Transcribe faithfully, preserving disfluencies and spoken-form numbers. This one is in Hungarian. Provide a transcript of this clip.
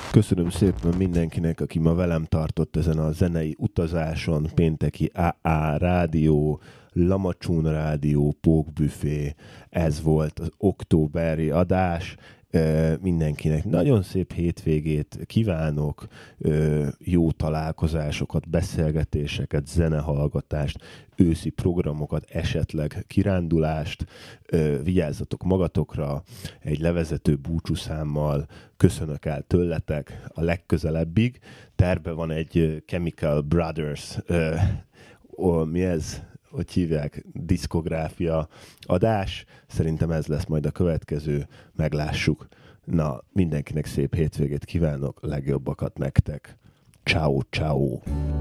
Köszönöm szépen mindenkinek, aki ma velem tartott ezen a zenei utazáson, pénteki á á Rádió, Lamacsún Rádió, Pókbüfé, ez volt az októberi adás. Mindenkinek nagyon szép hétvégét kívánok, jó találkozásokat, beszélgetéseket, zenehallgatást, őszi programokat, esetleg kirándulást. Vigyázzatok magatokra, egy levezető búcsúszámmal köszönök el tőletek a legközelebbig. Terve van egy Chemical Brothers, mi ez? Hogy hívják, diszkográfia adás. Szerintem ez lesz majd a következő, meglássuk. Na, mindenkinek szép hétvégét kívánok, legjobbakat nektek. Ciao, ciao.